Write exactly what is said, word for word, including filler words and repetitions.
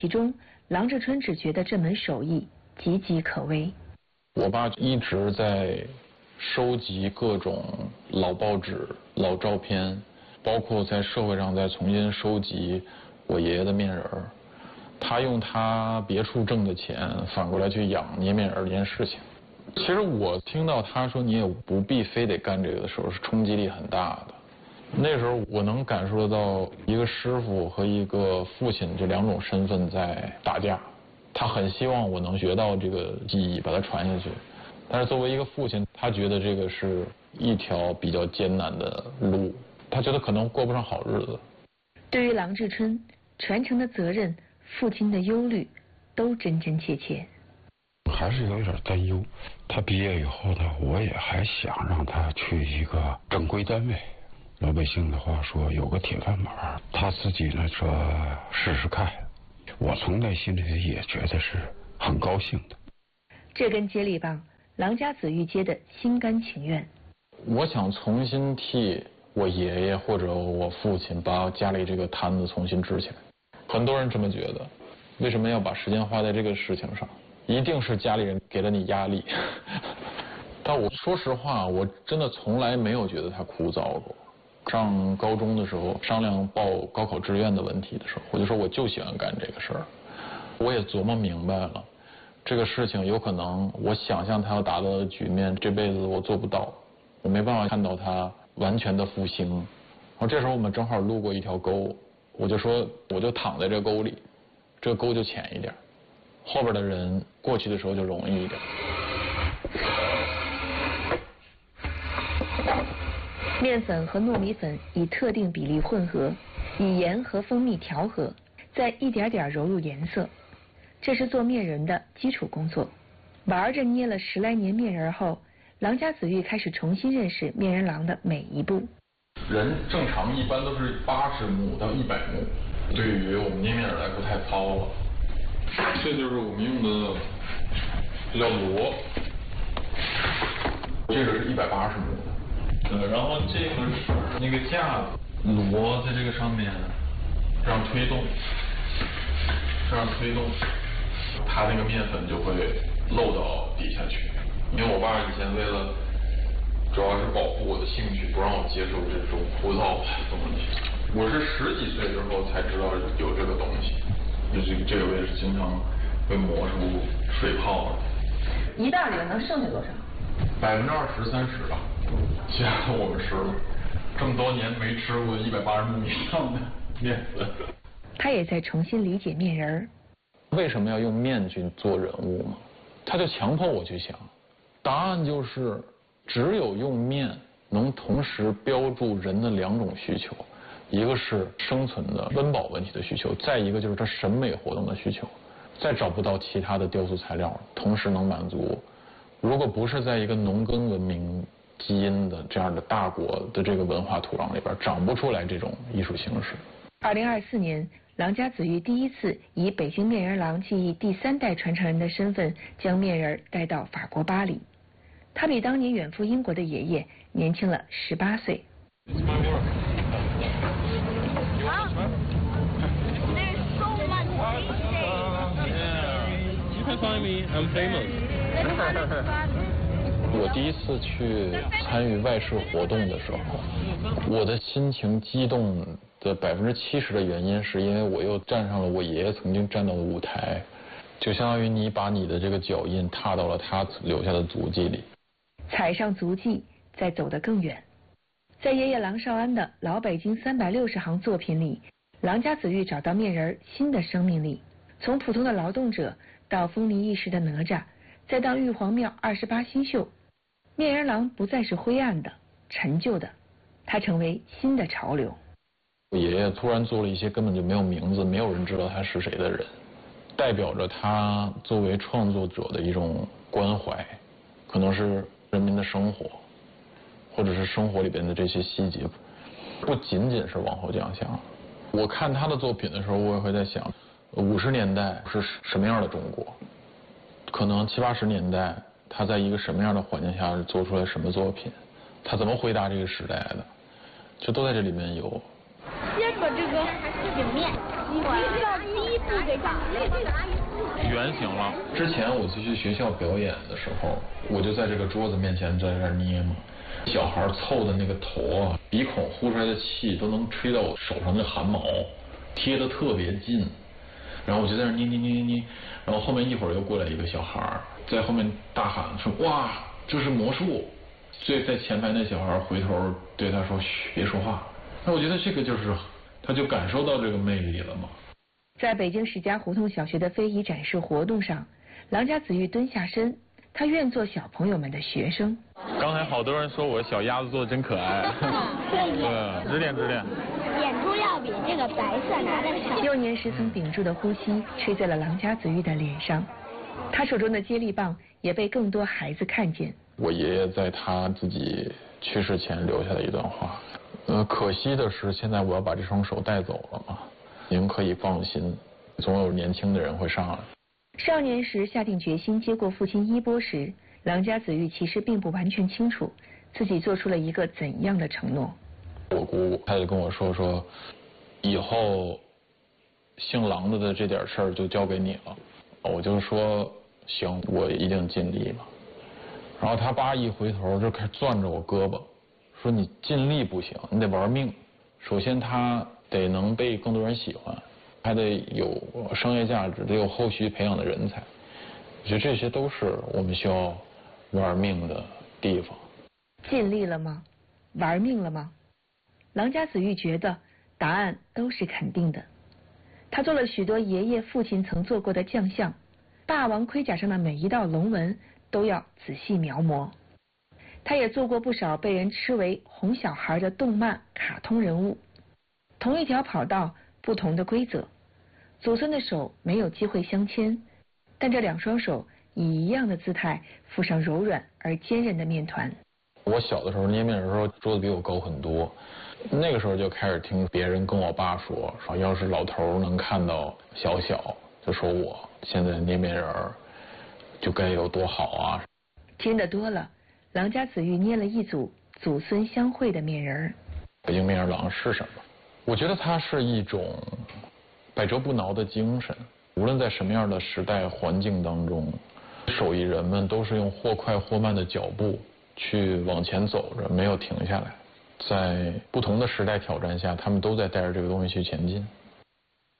其中，郎志春只觉得这门手艺岌岌可危。 我爸一直在收集各种老报纸、老照片，包括在社会上再重新收集我爷爷的面人儿。他用他别处挣的钱反过来去养捏面人这件事情。其实我听到他说你也不必非得干这个的时候，是冲击力很大的。那时候我能感受得到一个师傅和一个父亲这两种身份在打架。他很希望我能学到这个技艺，把它传下去。但是作为一个父亲，他觉得这个是一条比较艰难的路，他觉得可能过不上好日子。 对于郎志春，传承的责任、父亲的忧虑，都真真切切。 还是有点担忧。他毕业以后呢，我也还想让他去一个正规单位。老百姓的话说，有个铁饭碗，他自己呢说试试看。我从内心里也觉得是很高兴的。 这根接力棒，郎家子玉接的心甘情愿。 我想重新替我爷爷或者我父亲把家里这个摊子重新支起来。很多人这么觉得，为什么要把时间花在这个事情上？一定是家里人给了你压力。但我说实话，我真的从来没有觉得它枯燥过。上高中的时候商量报高考志愿的问题的时候，我就说我就喜欢干这个事儿。我也琢磨明白了，这个事情有可能我想象它要达到的局面，这辈子我做不到，我没办法看到它完全的复兴。然后这时候我们正好路过一条沟，我就说我就躺在这沟里，这个沟就浅一点，后边的人过去的时候就容易一点。 面粉和糯米粉以特定比例混合，以盐和蜂蜜调和，再一点点揉入颜色。这是做面人的基础工作。玩着捏了十来年面人后，郎家子玉开始重新认识面人郎的每一步。 人正常一般都是八十目到一百目，对于我们捏面人来说太糙了。这就是我们用的料螺，这个是一百八十目的。呃，然后这个是那个架子，螺在这个上面这样推动，这样推动，它那个面粉就会漏到底下去。因为我爸以前为了主要是保护我的兴趣，不让我接受这种枯燥的东西。我是十几岁之后才知道有这个东西，就是这个位置经常会磨出水泡。 一袋里能剩下多少？ 百分之二十三十吧，其他的我们吃了。这么多年没吃过一百八十目以上的面粉。 他也在重新理解面人儿。 为什么要用面去做人物吗？他就强迫我去想，答案就是只有用面能同时标注人的两种需求，一个是生存的温饱问题的需求，再一个就是他审美活动的需求。再找不到其他的雕塑材料同时能满足。如果不是在一个农耕文明基因的这样的大国的这个文化土壤里边，长不出来这种艺术形式。 二零二四年，郎家子玉第一次以北京面人郎技艺第三代传承人的身份，将面人带到法国巴黎。他比当年远赴英国的爷爷年轻了十八岁。 我第一次去参与外事活动的时候，我的心情激动的百分之七十的原因，是因为我又站上了我爷爷曾经站到的舞台，就相当于你把你的这个脚印踏到了他留下的足迹里， 踩上足迹，再走得更远。在爷爷郎绍安的老北京三百六十行作品里，郎家子玉找到面人新的生命力，从普通的劳动者到风靡一时的哪吒，再到玉皇庙二十八星宿，面人郎不再是灰暗的、陈旧的，它成为新的潮流。 我爷爷突然做了一些根本就没有名字、没有人知道他是谁的人，代表着他作为创作者的一种关怀，可能是人民的生活，或者是生活里边的这些细节，不仅仅是往后奖项。我看他的作品的时候，我也会在想，五十年代是什么样的中国？可能七八十年代，他在一个什么样的环境下做出来什么作品？他怎么回答这个时代的？就都在这里面有。 先把这个有面，你知道第一不给长那这个阿姨圆形了。之前我去学校表演的时候，我就在这个桌子面前在这儿捏嘛。小孩凑的那个头啊，鼻孔呼出来的气都能吹到我手上的汗毛，贴得特别近。然后我就在那捏捏捏捏捏，然后后面一会儿又过来一个小孩在后面大喊说：“哇，这是魔术！”所以在前排那小孩回头对他说：“嘘，别说话。”那我觉得这个就是，他就感受到这个魅力了嘛。 在北京石家胡同小学的非遗展示活动上，郎家子玉蹲下身，他愿做小朋友们的学生。 刚才好多人说我小鸭子做的真可爱。对，指点指点。 点珠要比这个白色拿的少。 幼年时曾屏住的呼吸吹在了郎家子玉的脸上，他手中的接力棒也被更多孩子看见。 我爷爷在他自己去世前留下的一段话，呃，可惜的是现在我要把这双手带走了嘛。您可以放心，总有年轻的人会上来。 少年时下定决心接过父亲衣钵时，郎家子玉其实并不完全清楚自己做出了一个怎样的承诺。 我姑她就跟我说说，以后姓郎的的这点事儿就交给你了。我就说行，我一定尽力了。然后他爸一回头就开始攥着我胳膊，说你尽力不行，你得玩命。首先他得能被更多人喜欢，还得有商业价值，得有后续培养的人才。我觉得这些都是我们需要玩命的地方。 尽力了吗？玩命了吗？郎家子玉觉得答案都是肯定的。他做了许多爷爷父亲曾做过的将相，霸王盔甲上的每一道龙纹都要仔细描摹。他也做过不少被人吃为哄小孩的动漫卡通人物。同一条跑道，不同的规则，祖孙的手没有机会相牵，但这两双手以一样的姿态附上柔软而坚韧的面团。 我小的时候捏面人的时候，桌子比我高很多，那个时候就开始听别人跟我爸说，说要是老头能看到小小，就说我现在捏面人就该有多好啊。 听得多了，郎家子玉捏了一组祖孙相会的面人。 北京面人郎是什么？我觉得它是一种百折不挠的精神，无论在什么样的时代环境当中，手艺人们都是用或快或慢的脚步去往前走着，没有停下来。在不同的时代挑战下，他们都在带着这个东西去前进。